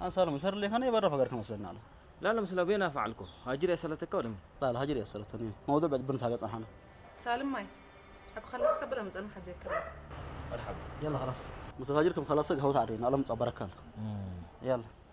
أنا سالم مسر لي خانة برا فقر كم مسلنا له لا لا مسلا بينا فعلكم هاجري أسألتك ولا لا لا هجري أسألتني موضوع بعد بنت حاجة صحنا سالم ماي أكو خلص قبل ما تزن حد يكلم مرحبا يلا خلاص مسر هاجركم خلاص هو تعرين الله متصبرك يلا